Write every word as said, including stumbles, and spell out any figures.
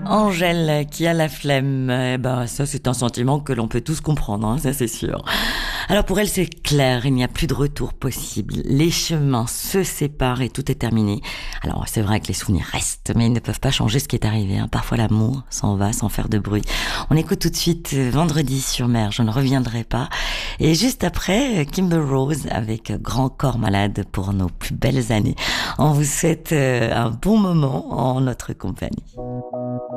Angèle qui a la flemme, eh ben ça c'est un sentiment que l'on peut tous comprendre, hein, ça c'est sûr. Alors pour elle c'est clair, il n'y a plus de retour possible. Les chemins se séparent et tout est terminé. Alors c'est vrai que les souvenirs restent, mais ils ne peuvent pas changer ce qui est arrivé, hein. Parfois l'amour s'en va sans faire de bruit. On écoute tout de suite euh, Vendredi sur mer, je ne reviendrai pas. Et juste après, Kimber Rose avec Grand Corps Malade pour nos plus belles années. On vous souhaite euh, un bon moment en notre compagnie.